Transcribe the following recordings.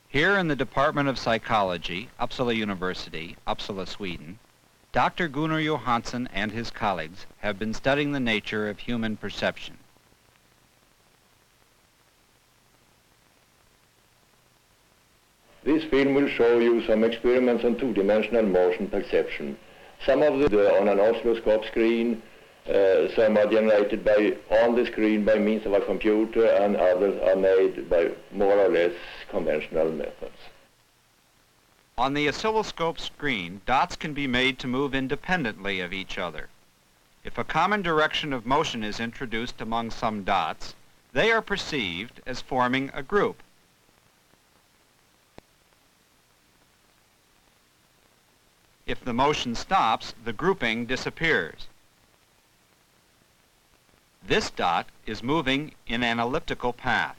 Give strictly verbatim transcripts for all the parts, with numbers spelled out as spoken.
Here in the Department of Psychology, Uppsala University, Uppsala, Sweden, Doctor Gunnar Johansson and his colleagues have been studying the nature of human perception. This film will show you some experiments on two-dimensional motion perception. Some of them are on an oscilloscope screen, uh, some are generated by, on the screen by means of a computer, and others are made by more or less conventional methods. On the oscilloscope screen, dots can be made to move independently of each other. If a common direction of motion is introduced among some dots, they are perceived as forming a group. If the motion stops, the grouping disappears. This dot is moving in an elliptical path.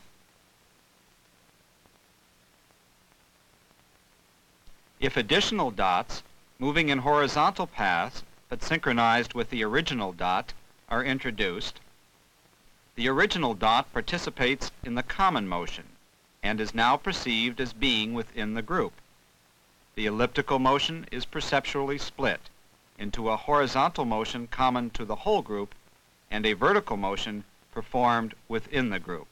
If additional dots, moving in horizontal paths, but synchronized with the original dot, are introduced, the original dot participates in the common motion and is now perceived as being within the group. The elliptical motion is perceptually split into a horizontal motion common to the whole group and a vertical motion performed within the group.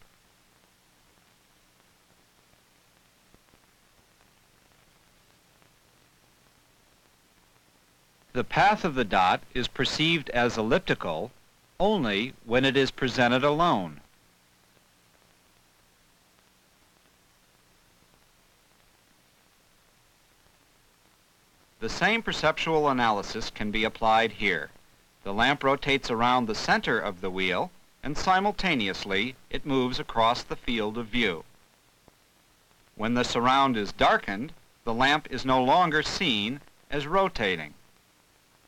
The path of the dot is perceived as elliptical only when it is presented alone. The same perceptual analysis can be applied here. The lamp rotates around the center of the wheel, and simultaneously it moves across the field of view. When the surround is darkened, the lamp is no longer seen as rotating.